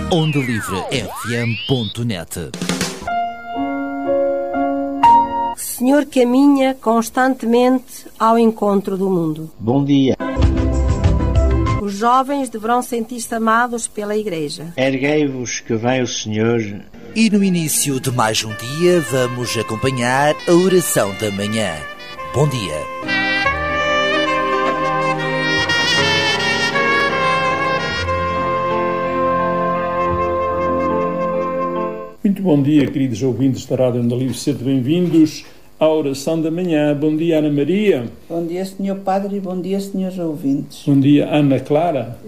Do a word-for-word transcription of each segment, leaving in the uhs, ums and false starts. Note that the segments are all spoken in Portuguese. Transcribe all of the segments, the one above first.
onda livre f m ponto net. Senhor caminha constantemente ao encontro do mundo. Bom dia. Os jovens deverão sentir-se amados pela Igreja. Erguei-vos que vem o Senhor. E no início de mais um dia vamos acompanhar a oração da manhã. Bom dia. Muito bom dia, queridos ouvintes da Rádio Onda Livre, sejam bem-vindos à oração da manhã. Bom dia, Ana Maria. Bom dia, senhor Padre, e bom dia, senhores ouvintes. Bom dia, Ana Clara.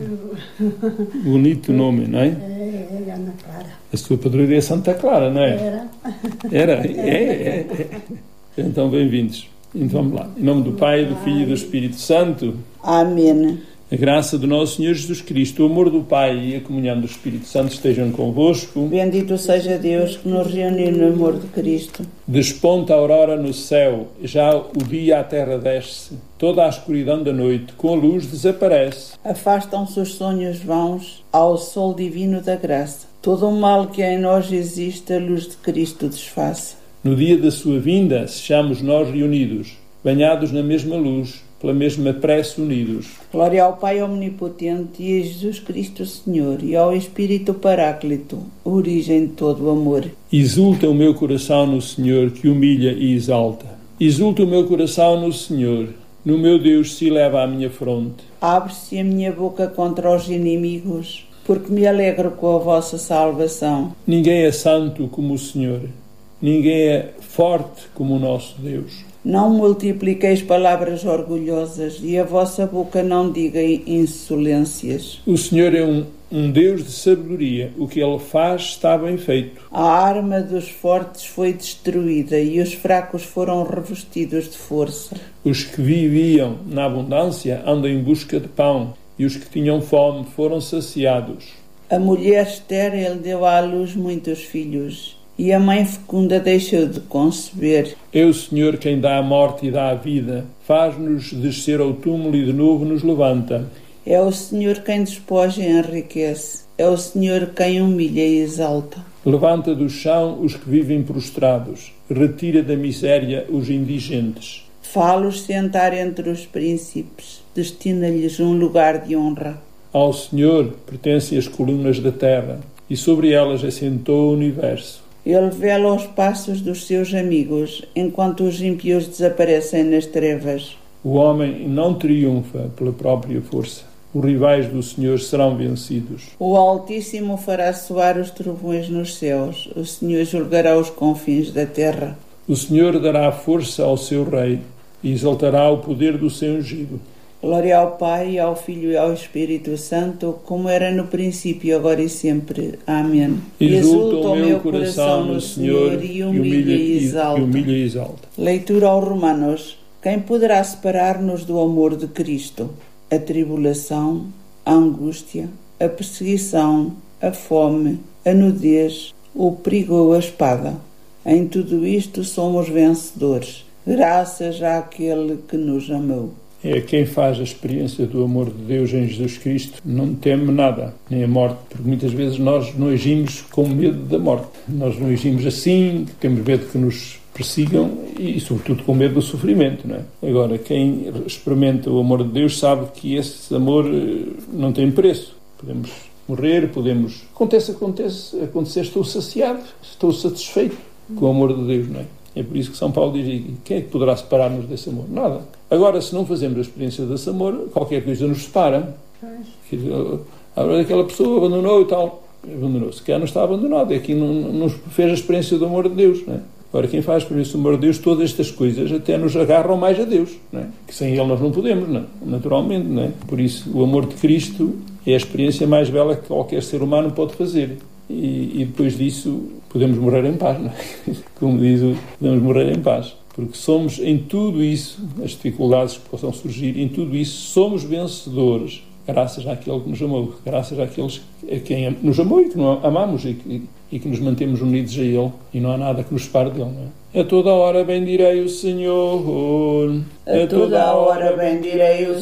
Bonito nome, não é? É, é Ana Clara. A sua padroeira é Santa Clara, não é? Era. Era? É, é, é. Então, bem-vindos. Então, vamos lá. Em nome do Pai, do Filho e do Espírito Santo. Amém. A graça do nosso Senhor Jesus Cristo, o amor do Pai e a comunhão do Espírito Santo estejam convosco. Bendito seja Deus que nos reuniu no amor de Cristo. Desponta a aurora no céu, já o dia à terra desce, toda a escuridão da noite com a luz desaparece. Afastam-se os sonhos vãos ao sol divino da graça. Todo o mal que em nós existe, a luz de Cristo desfaça. No dia da sua vinda, sejamos nós reunidos, banhados na mesma luz, pela mesma prece unidos. Glória ao Pai Omnipotente e a Jesus Cristo Senhor e ao Espírito Paráclito, origem de todo o amor. Exulta o meu coração no Senhor, que humilha e exalta. Exulta o meu coração no Senhor, no meu Deus se eleva à minha fronte. Abre-se a minha boca contra os inimigos, porque me alegro com a vossa salvação. Ninguém é santo como o Senhor, ninguém é forte como o nosso Deus. Não multipliqueis palavras orgulhosas e a vossa boca não diga insolências. O Senhor é um, um Deus de sabedoria. O que Ele faz está bem feito. A arma dos fortes foi destruída e os fracos foram revestidos de força. Os que viviam na abundância andam em busca de pão e os que tinham fome foram saciados. A mulher estéril deu à luz muitos filhos. E a mãe fecunda deixou de conceber. É o Senhor quem dá a morte e dá a vida. Faz-nos descer ao túmulo e de novo nos levanta. É o Senhor quem despoja e enriquece. É o Senhor quem humilha e exalta. Levanta do chão os que vivem prostrados. Retira da miséria os indigentes. Fá-los sentar entre os príncipes. Destina-lhes um lugar de honra. Ao Senhor pertencem as colunas da terra e sobre elas assentou o universo. Ele vela os passos dos seus amigos, enquanto os ímpios desaparecem nas trevas. O homem não triunfa pela própria força. Os rivais do Senhor serão vencidos. O Altíssimo fará soar os trovões nos céus. O Senhor julgará os confins da terra. O Senhor dará força ao seu rei e exaltará o poder do seu ungido. Glória ao Pai, ao Filho e ao Espírito Santo, como era no princípio, agora e sempre. Amém. Exulta o meu coração no Senhor e humilha e exalta. Humilha e exalta. Leitura aos Romanos. Quem poderá separar-nos do amor de Cristo? A tribulação, a angústia, a perseguição, a fome, a nudez, o perigo ou a espada. Em tudo isto somos vencedores, graças àquele que nos amou. É quem faz a experiência do amor de Deus em Jesus Cristo, não teme nada, nem a morte, porque muitas vezes nós não agimos com medo da morte. Nós não agimos assim, temos medo que nos persigam e, sobretudo, com medo do sofrimento, não é? Agora, quem experimenta o amor de Deus sabe que esse amor não tem preço. Podemos morrer, podemos... Acontece, acontece, acontecer, estou saciado, estou satisfeito com o amor de Deus, não é? É por isso que São Paulo diz: quem é que poderá separar-nos desse amor? Nada. Agora, se não fazemos a experiência desse amor, qualquer coisa nos separa. Agora, aquela pessoa abandonou e tal. Abandonou. Se calhar não está abandonado. É que não, não fez a experiência do amor de Deus. Não é? Agora, quem faz a experiência do amor de Deus, todas estas coisas até nos agarram mais a Deus. Não é? Que sem Ele nós não podemos, não é? Naturalmente. Não é? Por isso, o amor de Cristo é a experiência mais bela que qualquer ser humano pode fazer. E, e depois disso podemos morrer em paz, não é? Como diz o, podemos morrer em paz, porque somos em tudo isso, as dificuldades que possam surgir, em tudo isso somos vencedores, graças àquele que nos amou, graças àqueles a quem nos amou e que nos amamos e que, e que nos mantemos unidos a Ele, e não há nada que nos separe dele, não é? A toda hora bendirei o Senhor. A toda hora bendirei o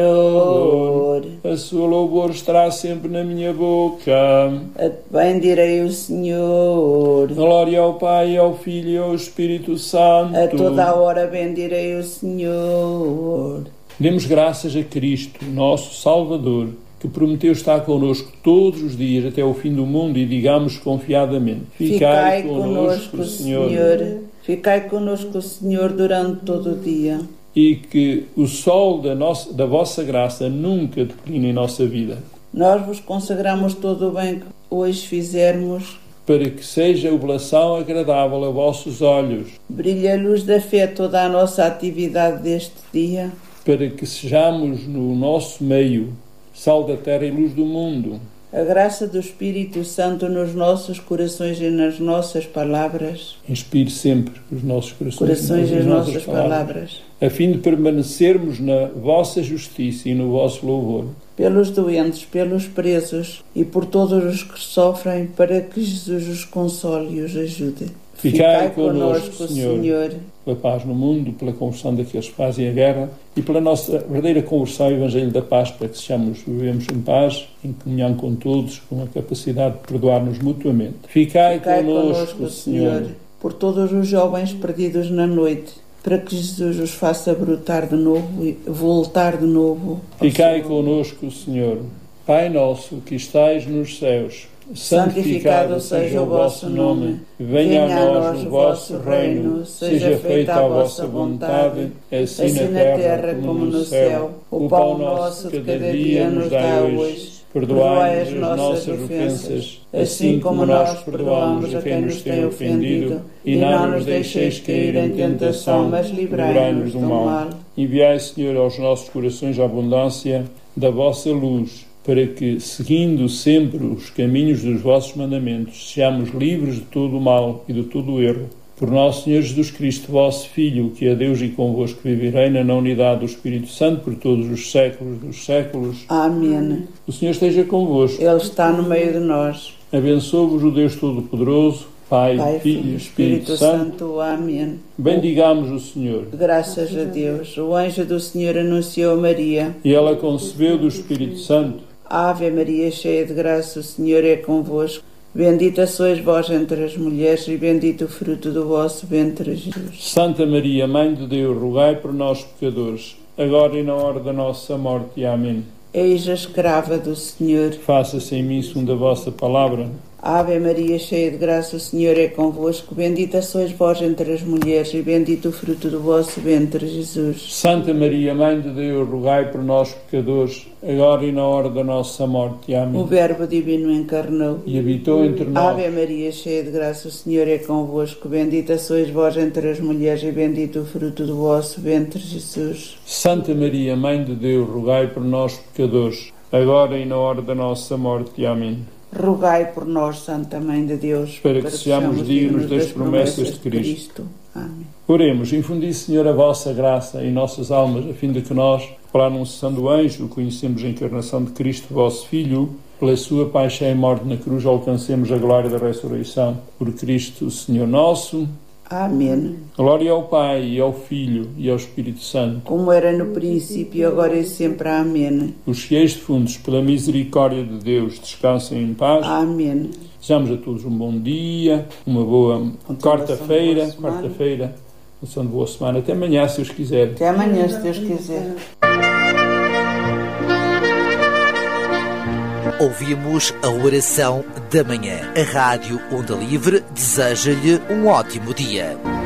Senhor. A sua louvor estará sempre na minha boca. Bendirei o Senhor. Glória ao Pai, ao Filho e ao Espírito Santo. A toda hora bendirei o Senhor. Demos graças a Cristo, nosso Salvador, que prometeu estar connosco todos os dias até o fim do mundo, e digamos confiadamente: Ficai connosco, Senhor. Senhor. Ficai connosco, Senhor, durante todo o dia. E que o sol da, nossa, da vossa graça nunca decline em nossa vida. Nós vos consagramos todo o bem que hoje fizermos, para que seja oblação agradável a vossos olhos. Brilha a luz da fé toda a nossa atividade deste dia, para que sejamos no nosso meio sal da terra e luz do mundo. A graça do Espírito Santo nos nossos corações e nas nossas palavras. Inspire sempre os nossos corações, corações e nas as nossas, nossas palavras, palavras, a fim de permanecermos na vossa justiça e no vosso louvor. Pelos doentes, pelos presos e por todos os que sofrem, para que Jesus os console e os ajude. Ficai connosco, Senhor, Senhor, pela paz no mundo, pela conversão daqueles que fazem a guerra e pela nossa verdadeira conversão ao Evangelho da Paz, para que sejamos, vivemos em paz, em comunhão com todos, com a capacidade de perdoar-nos mutuamente. Ficai, Ficai connosco, connosco, Senhor, por todos os jovens perdidos na noite, para que Jesus os faça brotar de novo e voltar de novo. Ficai connosco, Senhor. Pai nosso que estais nos céus, santificado seja o vosso nome, venha a nós o vosso reino, seja feita a vossa vontade, assim na terra como no céu. O pão nosso de cada dia nos dá hoje. Perdoai as nossas ofensas, assim como nós perdoamos a quem nos tem ofendido, e não nos deixeis cair em tentação, mas livrai-nos do mal. Enviai, Senhor, aos nossos corações a abundância da vossa luz, para que, seguindo sempre os caminhos dos vossos mandamentos, sejamos livres de todo o mal e de todo o erro. Por nosso Senhor Jesus Cristo, vosso Filho, que é Deus e convosco vive e reina na unidade do Espírito Santo por todos os séculos dos séculos. Amém. O Senhor esteja convosco. Ele está no meio de nós. Abençoe-vos o Deus Todo-Poderoso, Pai, Pai, Filho e Espírito, Espírito Santo. Santo. Amém. Bendigamos o Senhor. Graças a Deus. O anjo do Senhor anunciou a Maria, e ela concebeu do Espírito Santo. Ave Maria, cheia de graça, o Senhor é convosco. Bendita sois vós entre as mulheres, e bendito o fruto do vosso ventre, Jesus. Santa Maria, Mãe de Deus, rogai por nós, pecadores, agora e na hora da nossa morte. Amém. Eis a escrava do Senhor. Faça-se em mim segundo a vossa palavra. Ave Maria, cheia de graça, o Senhor é convosco. Bendita sois vós entre as mulheres, e bendito o fruto do vosso ventre, Jesus. Santa Maria, Mãe de Deus, rogai por nós, pecadores, agora e na hora da nossa morte. Amém. O Verbo Divino encarnou e habitou entre nós. Ave Maria, cheia de graça, o Senhor é convosco. Bendita sois vós entre as mulheres, e bendito o fruto do vosso ventre, Jesus. Santa Maria, Mãe de Deus, rogai por nós, pecadores, agora e na hora da nossa morte. Amém. Rogai por nós, Santa Mãe de Deus, para, para que sejamos dignos das promessas de Cristo. Cristo. Amém. Oremos. Infundi, Senhor, a vossa graça em nossas almas, a fim de que nós, pela anunciação do anjo, conhecemos a encarnação de Cristo, vosso Filho, pela sua paixão e morte na cruz, alcancemos a glória da ressurreição. Por Cristo, Senhor nosso. Amém. Glória ao Pai, e ao Filho, e ao Espírito Santo. Como era no princípio, agora e sempre. Amém. Os fiéis defuntos, pela misericórdia de Deus, descansem em paz. Amém. Desejamos a todos um bom dia, uma boa quarta-feira, quarta-feira, uma boa semana. Até amanhã, se Deus quiser. Até amanhã, se Deus quiser. Ouvimos a oração da manhã. A Rádio Onda Livre deseja-lhe um ótimo dia.